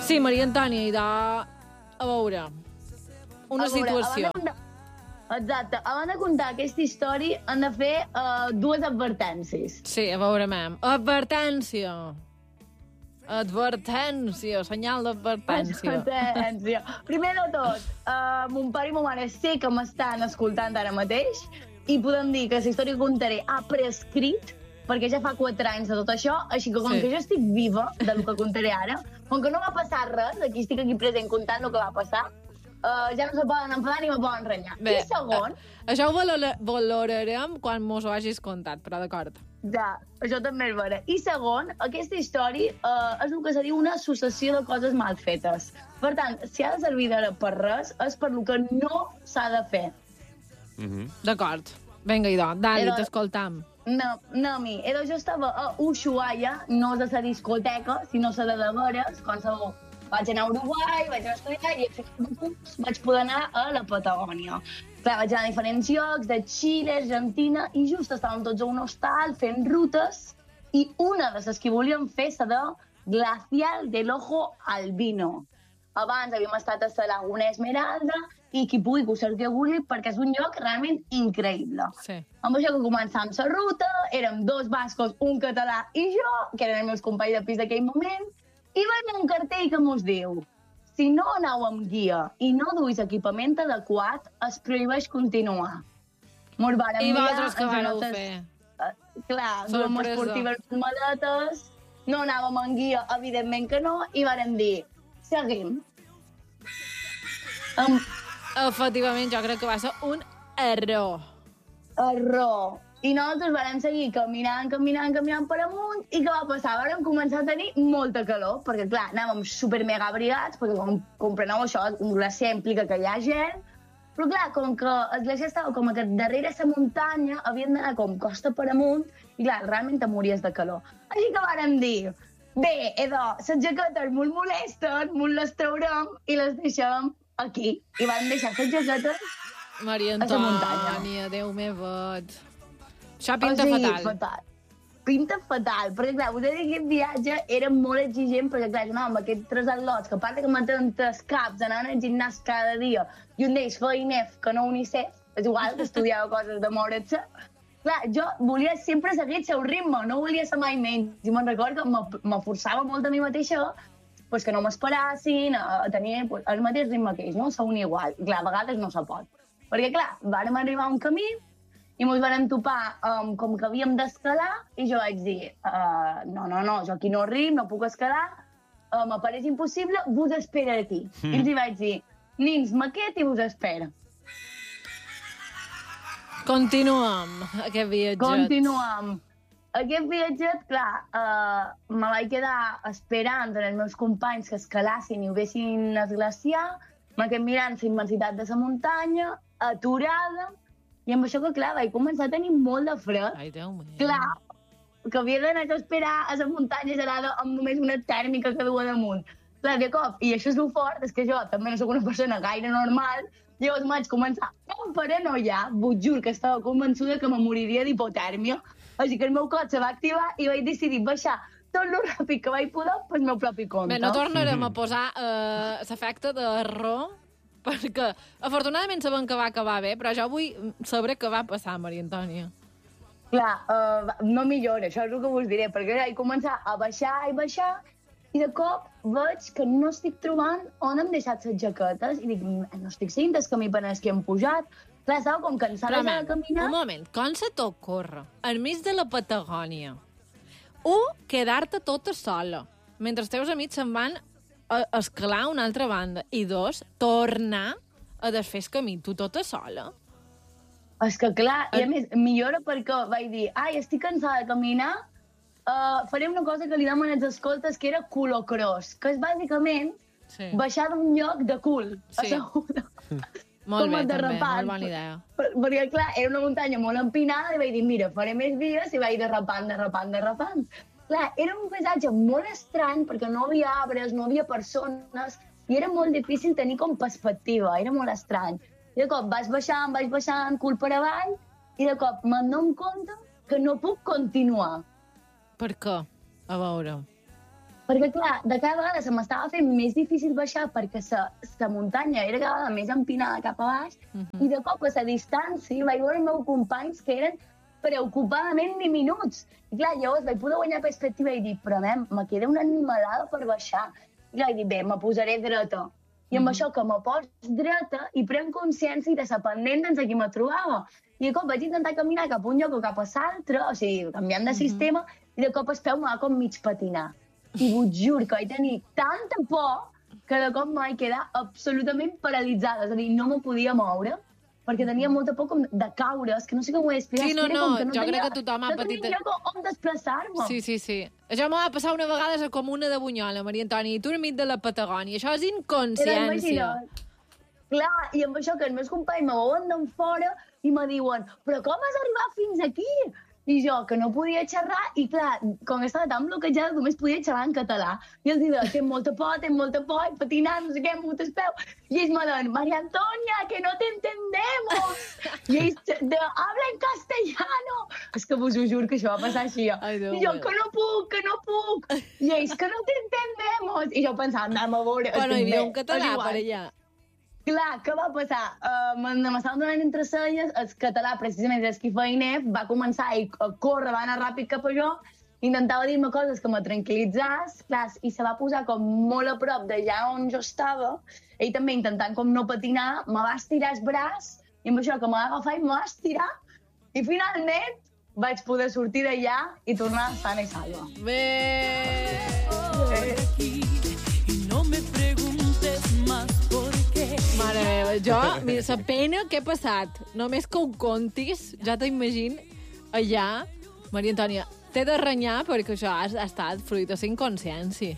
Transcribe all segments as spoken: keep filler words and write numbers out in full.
Sí, Maria Antònia, i de... A veure, una A veure, situació. abans de- Exacte. Abans de contar aquesta història, han de fer uh, dues advertències. Sí, a veure, mem. Advertència. Advertència, senyal d'advertència. Advertència. Primer de tot, uh, mon pare i ma mare sé que m'estan escoltant ara mateix i podem dir que la història que contaré ha prescrit perquè ja fa quatre anys de tot això, així que com Sí. que jo estic viva del que contaré ara, com que no va passar res, aquí estic aquí present contant el que va passar, uh, ja no se poden enfadar ni me poden renyar. Bé, I segon, a- això ho valora- valorarem quan mos ho hagis contat, però d'acord. ja, això també és vera. I segon, aquesta història uh, és el que se diu una successió de coses mal fetes. Per tant, si ha de servir de per res, és per lo que no s'ha de fer. D'acord. Vinga, idò, Dali, Però- t'escoltam. No, no, mi. Era, jo estava a Ushuaia, no és a la discoteca, sinó a la de veres, quan sabeu, vaig anar a Uruguai, vaig anar a estudiar i a fer un curs vaig poder anar a la Patagònia. Clar, vaig anar a diferents llocs, de Xile, Argentina, i just estàvem tots a un hostal fent rutes, i una de les que volíem fer la de Glacial del Ojo Albino. Abans havíem estat a la Laguna Esmeralda, i qui pugui que ho cerqui a Google, perquè és un lloc realment increïble. Sí. Amb això que començàvem la ruta, érem dos bascos, un català i jo, que eren els meus companys de pis d'aquell moment, i veiem un cartell que mos diu: si no aneu amb guia i no duis equipament adequat, es prohibeix continuar. Mos vàrem I mirar, vosaltres què ens vareu notes- fer? Uh, clar, duem Sorpresa. esportives maletes, no anàvem amb guia, evidentment que no, i vàrem dir, seguim. Amb Efectivament, jo crec que va ser un error. error. I nosaltres vam seguir caminant, caminant, caminant per amunt, i què va passar? Vam començar a tenir molta calor, perquè, clar, anàvem super mega abrigats, perquè, com compreneu això, un glaciar implica que hi ha gent, però, clar, com que el glaciar estava com que darrere la muntanya, havien d'anar com costa per amunt, i, clar, realment te mories de calor. Així que vàrem dir, bé, idò, les jaquetes molt molesten, molt les traurem i les deixem aquí. I vam deixar les jaquetes. Maria A la muntanya. Antònia, Déu meu vot. Això pinta o sigui, fatal. fatal. Pinta fatal, perquè clar, us he dit que aquest viatge era molt exigent, perquè clar, jo anava amb aquests tres atlots, que a part de que mantenen tres caps, anaven al gimnàs cada dia, i un d'ells feia I N E F que no UNICEF, és igual, que estudiava coses de moure's. Clar, jo volia sempre seguir el seu ritme, no volia ser mai menys. I me'n recordo que me- me forçava molt a mi mateixa pues, que no m'esperassin a, a tenir pues, el mateix ritme que ells, no? Ser un igual. I clar, a vegades no se pot. Perquè clar, vàrem arribar a un camí i ens vam topar um, com que havíem d'escalar i jo vaig dir, uh, no, no, no, jo aquí no arribo, no puc escalar, uh, m'apareix impossible, vos espera aquí. Mm. I els hi vaig dir, nins, maquet i vos espera. Continuem aquest viatge. Continuem. Aquest viatget, clar, uh, me vaig quedar esperant en els meus companys que escalassin i ho vessin esglaciar, me quedé mirant la immensitat de la muntanya, aturada, i amb això que, clar, vaig començar a tenir molt de fred. Ai, Déu meu. Clar, que havia d'anar a esperar a la muntanya gelada amb només una tèrmica que duia damunt. Clar, de cop, i això és el fort, és que jo també no sóc una persona gaire normal, llavors vaig començar tan paranoia, vos juro que estava convençuda que me moriria d'hipotèrmia, així que el meu cos se va activar i vaig decidir baixar tot el ràpid que vaig poder pel meu propi compte. Bé, no tornarem a posar eh, l'efecte d'error, perquè afortunadament sabem que va acabar bé, però jo vull saber què va passar, Maria Antònia. Clar, uh, no millora, això és el que vos diré, perquè vaig començar a baixar i baixar, i de cop veig que no estic trobant on hem deixat les jaquetes, i dic, no estic seguint el camí per als que hem pujat. Clar, estava com cansada Però, de man, caminar. un moment, com se t'ocorre, enmig de la Patagònia, un, quedar-te tota sola, mentre els teus amics se'n van a escalar a una altra banda, i dos, tornar a desfer el camí, tu tota sola. És que clar, i a més, millora perquè vaig dir, ai, estic cansada de caminar, uh, faré una cosa que li deman als escoltes, que era culocross, que és bàsicament Sí. baixar d'un lloc de cul. Sí. Assegura. Molt Com bé, el també, derrapant. molt bona idea. Per, perquè, clar, era una muntanya molt empinada i vaig dir, mira, faré més vies i vaig derrapant, derrapant, derrapant. Clar, era un paisatge molt estrany perquè no havia arbres, no havia persones i era molt difícil tenir com perspectiva, era molt estrany. I de cop vaig baixant, vaig baixant, cul per avall i de cop me'n dono compte que no puc continuar. Per què? A veure. Perquè, clar, de cada vegada se m'estava fent més difícil baixar perquè la muntanya era cada vegada més empinada cap a baix uh -huh. i de cop a la distància vaig veure els meus companys que eren preocupadament diminuts. I clar, llavors vaig poder guanyar perspectiva i dir, però mem, me queda una animalada per baixar. I clar, dic, bé, me posaré dreta. I amb mm. això que me pos dreta i prenc consciència de la pendent dins qui me trobava. I de cop vaig intentar caminar cap a un lloc o cap a l'altre, o sigui, canviant de sistema, mm-hmm. i de cop el peu me va com mig patinar. I vos juro que vaig tenir tanta por que de cop me vaig quedar absolutament paralitzada. És a dir, no me podia moure, perquè tenia molta por com de caure, és que no sé com ho he explicat. Sí, no, no, no jo tenia, crec que tothom ha no patit... No tenia lloc on desplaçar-me. Sí, sí, sí. Això m'ho va passar una vegada a la comuna de Bunyola, Maria Antònia, i tu enmig de la Patagònia. Això és inconsciència. Clar, i amb això que els meus companys me veuen d'en fora i me diuen, però com has arribat fins aquí? I jo, que no podia xerrar, i clar, com estava tan bloquejada, només podia xerrar en català. I els diuen, tenc molta por, tenc molta por, i patinant, no sé què, amb el peu. I ells me diuen, Maria Antonia, que no te entendemos. I ells, de, habla en castellano. És que vos ho juro que això va passar així. Ai, I jo, que no puc, que no puc. I ells, que no te entendemos. I jo pensava, anem a veure. Però hi havia un català per allà. Clar, què va passar? Uh, M'estaven donant entre celles, el català, precisament des que feia nef, va començar a córrer, va anar ràpid cap a jo, intentava dir-me coses que me tranquil·litzàs, clar, i se va posar com molt a prop d'allà on jo estava, ell també intentant com no patinar, me va estirar el braç, i amb això que me va agafar i me va estirar, i finalment vaig poder sortir d'allà i tornar sana i salva. Bé! Bé. I no me preguntes más por qué. Mare meva, jo, mira, la pena que he passat, només que ho contis, ja t'imagino, allà, Maria Antònia, t'he de renyar perquè això ha, ha estat fruit de la inconsciència.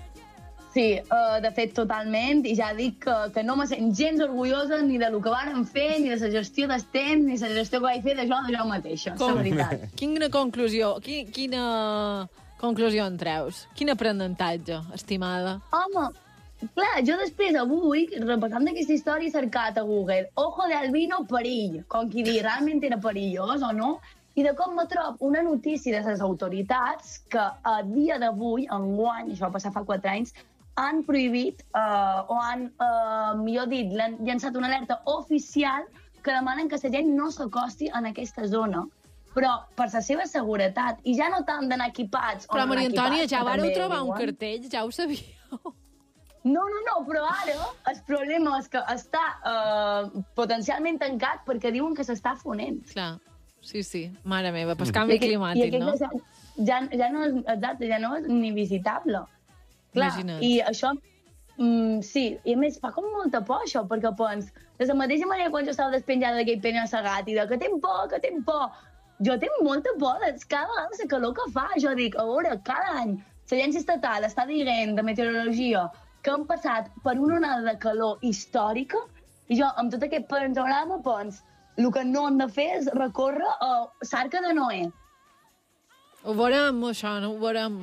Sí, uh, de fet, totalment, i ja dic que, que no me sent gens orgullosa ni de lo que vàrem fer, ni de la gestió del temps, ni de la gestió que vaig fer de jo, de jo mateixa, la veritat. Quina conclusió, quina, quina conclusió en treus? Quin aprenentatge, estimada? Home, clar, jo després, avui, repassant aquesta història, he cercat a Google Ojo de albino, perill, com qui dir, realment era perillós o no? I de cop me trobo una notícia de les autoritats que a dia d'avui, enguany, això va passar fa quatre anys, han prohibit, uh, o han, uh, millor dit, han llançat una alerta oficial que demanen que la gent no s'acosti en aquesta zona, però per la seva seguretat, i ja no tant d'anar equipats... Però, Maria Antònia, ja vareu trobar un cartell, ja ho sabíeu. No, no, no, però ara el problema és que està uh, potencialment tancat perquè diuen que s'està fonent. Clar, sí, sí, mare meva, pel canvi climàtic, I no? Ja, ja no és, exacte, ja no és ni visitable. Clar, imagina't. I això, mm, sí, i a més fa com molta por això, perquè pens, de la mateixa manera quan jo estava despenjada d'aquell penya segat i de que tinc por, que tinc por, jo tinc molta por de cada vegada la calor que fa. Jo dic, a veure, cada any l'Agència Estatal està dient de meteorologia que han passat per una onada de calor històrica i jo, amb tot aquest panorama, doncs, el que no hem de fer és recórrer a l'Arca de Noé. Ho veurem, això, no ho veurem.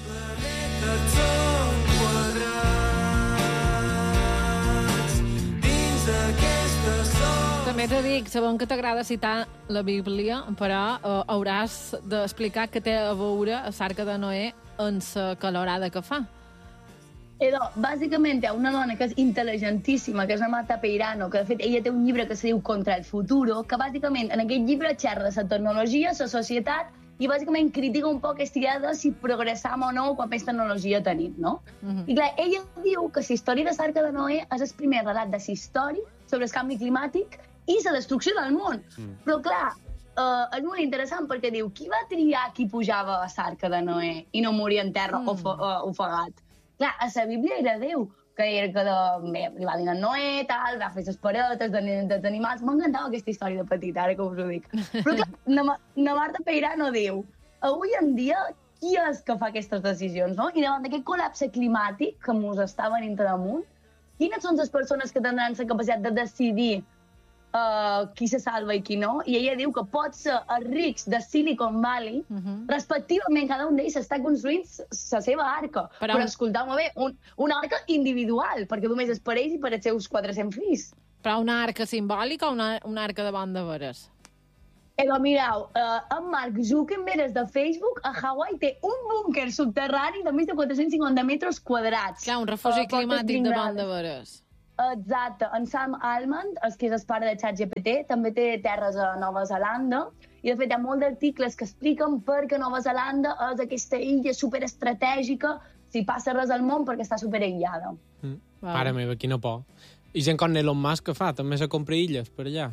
També t'he dit, sabem que t'agrada citar la Bíblia, però eh, hauràs d'explicar què té a veure a l'Arca de Noé en la calorada que fa. Edo, bàsicament hi ha una dona que és intel·ligentíssima, que és la Marta Peirano, que de fet ella té un llibre que se diu Contra el futuro, que bàsicament en aquest llibre xerra de la tecnologia, la societat, i bàsicament critica un poc aquesta idea de si progressam o no quan més tecnologia tenim, no? Uh-huh. I clar, ella diu que la història de l'Arca de Noé és el primer relat de la història sobre el canvi climàtic i la destrucció del món. Mm. Però clar, uh, és molt interessant perquè diu, qui va triar qui pujava a l'Arca de Noé i no moria en terra mm. ofo uh, ofegat? Clar, a la Bíblia era Déu, que era que de, bé, li va dir a Noé, tal, va fer les paretes dels animals. M'encantava aquesta història de petita, ara que us ho dic. Però clar, na, na Marta Peirano diu, avui en dia, qui és que fa aquestes decisions, no? I davant d'aquest col·lapse climàtic que ens està venint damunt, quines són les persones que tindran la capacitat de decidir Uh, qui se salva i qui no, i ella diu que pot ser els rics de Silicon Valley, uh -huh. respectivament cada un d'ells està construint la seva arca. Però, Però escolteu-me bé, un, una arca individual, perquè només és per ells i per els seus quatre-cents fills. Però una arca simbòlica o una, una arca de bon de veres? Eh, doncs mireu, uh, en Mark Zuckerberg és de Facebook, a Hawaii té un búnquer subterrani de més de quatre-cents cinquanta metres quadrats. Clar, un refugi Uh, portes climàtic de blindades. Pont de Veres. Exacte. En Sam Altman, el que és el pare de ChatGPT, també té terres a Nova Zelanda. I, de fet, hi ha molts d'articles que expliquen per què Nova Zelanda és aquesta illa superestratègica si passa res al món perquè està superaïllada. Mm. Wow. Pare meva, quina por. I gent com Elon Musk que fa? També se compra illes per allà.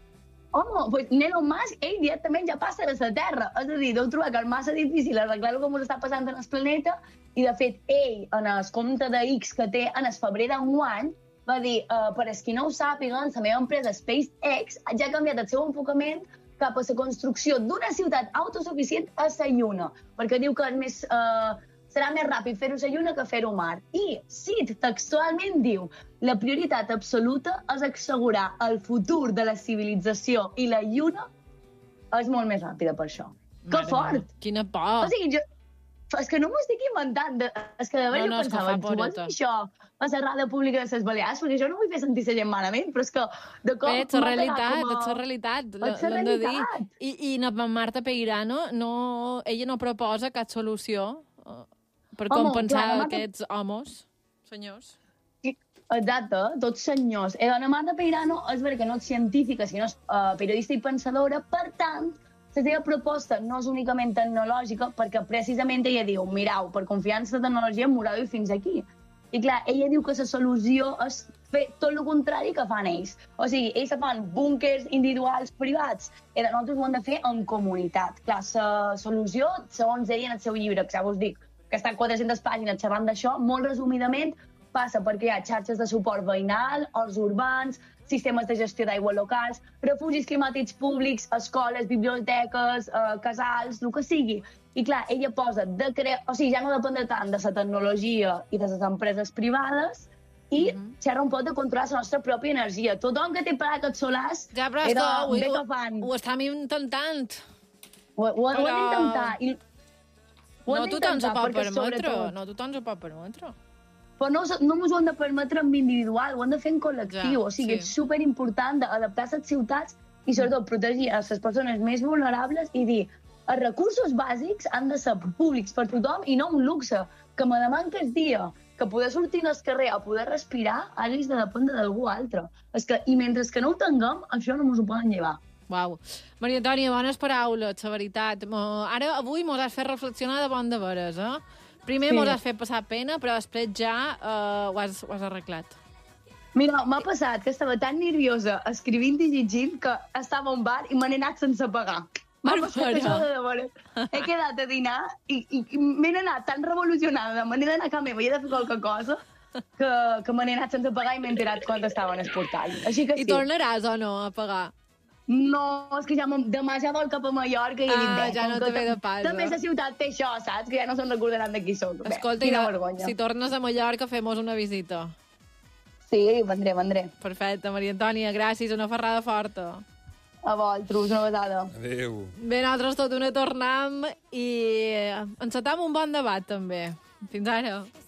Home, pues Elon Musk, ell directament ja passa des de terra. És a dir, deu trobar que és massa difícil arreglar-ho com us està passant en el planeta i, de fet, ell, en el compte de X que té en el febrer d'enguany, va dir, uh, per als qui no ho sàpiguen, la meva empresa SpaceX ja ha canviat el seu enfocament cap a la construcció d'una ciutat autosuficient a la Lluna, perquè diu que és més, uh, serà més ràpid fer-ho a la Lluna que fer-ho a Mar. I, cit, textualment diu, la prioritat absoluta és assegurar el futur de la civilització i la Lluna és molt més ràpida per això. Que Mare fort! meva, quina por. O sigui, jo... És que no m'ho estic inventant. De... És que de veritat No, no, jo és que pensava, fa tu vols poreta. dir això a la ràdio pública de les Balears? Perquè jo no vull fer sentir la gent malament, però és que de cop... Bé, ets la m'ha pegat realitat, com a- ets la realitat, Ets la l'hem de dir. realitat. I, i na Marta Peirano, no, ella no proposa cap solució eh, per Home, compensar clar, la Marta- aquests homes, senyors. Exacte, tots senyors. Eh, dona Marta Peirano és vera que no és científica, sinó és uh, periodista i pensadora, per tant, la seva proposta no és únicament tecnològica, perquè precisament ella diu, mirau, per confiar en la tecnologia m'haurà fins aquí. I clar, ella diu que la solució és fer tot el contrari que fan ells. O sigui, ells fan búnquers individuals privats, i nosaltres ho hem de fer en comunitat. Clar, la solució, segons ella en el seu llibre, que ja vos dic, que està en quatre-centes pàgines xerrant d'això, molt resumidament, passa perquè hi ha xarxes de suport veïnal, horts urbans, sistemes de gestió d'aigua locals, refugis climàtics públics, escoles, biblioteques, eh, casals, el que sigui. I clar, ella posa de crear... O sigui, ja no depèn tant de la tecnologia i de les empreses privades i mm -hmm. xerra un poc de controlar la nostra pròpia energia. Tothom que té plaques solars, Ja, però és era, que ho, bé ho, que fan. ho estem intentant. Ho, ho, ho hem Però- d'intentar. I... Ho hem No tothom s'ho d'intentar, pot perquè, permetre, sobretot, no tothom s'ho pot permetre. però no, no ens ho hem de permetre en individual, ho hem de fer en col·lectiu. Ja, o sigui, sí. és superimportant d'adaptar les ciutats i sobretot protegir a les persones més vulnerables i dir, els recursos bàsics han de ser públics per tothom i no un luxe, que me deman que és dia, que poder sortir al carrer a poder respirar hagis de dependre d'algú altre. És que, I mentre que no ho tinguem, això no ens ho poden llevar. Uau. Maria Antònia, bones paraules, la veritat. Mo- Ara, avui mos has fet reflexionar de bon de veres, eh? Primer Sí. mos has fet passar pena, però després ja eh, ho, has, ho has arreglat. Mira, m'ha passat que estava tan nerviosa escrivint i llegint que estava a un bar i me n'he anat sense pagar. M'ha passat Bàrbara. això de debò. He quedat a dinar i, i, i m'he anat tan revolucionada de manera d'anar a casa meva i he de fer qualque cosa que, que me n'he anat sense pagar i m'he enterat quan estava en el portal. Així que I sí. tornaràs o no a pagar? No, és que ja m'ho- demà ja vol cap a Mallorca i he dit, Ah, bé, ja com no que te ve de tam- pas, també eh? la ciutat té això, saps? Que ja no se'n recordaran de qui soc. Bé, Escolta, quina i de- vergonya. si tornes a Mallorca, fem-nos una visita. Sí, vendré, vendré. Perfecte, Maria Antònia, gràcies, una ferrada forta. A vosaltres, una besada. Adéu. Bé, nosaltres tot una tornam i encetam un bon debat, també. Fins ara.